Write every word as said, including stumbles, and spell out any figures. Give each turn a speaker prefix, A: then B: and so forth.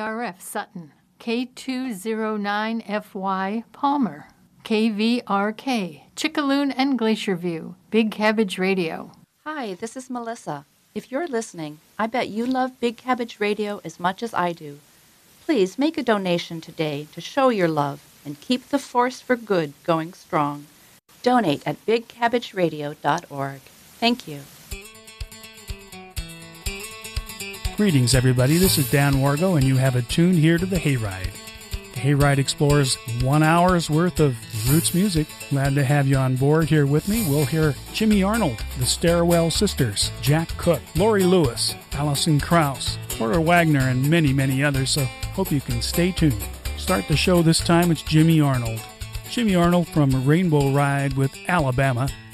A: R F Sutton, K two oh nine F Y Palmer, K V R K Chickaloon and Glacier View, Big Cabbage Radio.
B: Hi, this is Melissa. If you're listening, I bet you love Big Cabbage Radio as much as I do. Please make a donation today to show your love and keep the force for good going strong. Donate at big cabbage radio dot org. Thank you.
C: Greetings, everybody. This is Dan Wargo, and you have it tuned here to the Hayride. The Hayride explores one hour's worth of roots music. Glad to have you on board here with me. We'll hear Jimmy Arnold, the Stairwell Sisters, Jack Cook, Lori Lewis, Alison Krauss, Porter Wagner, and many, many others, so hope you can stay tuned. Start the show this time, it's Jimmy Arnold. Jimmy Arnold from Rainbow Ride with Alabama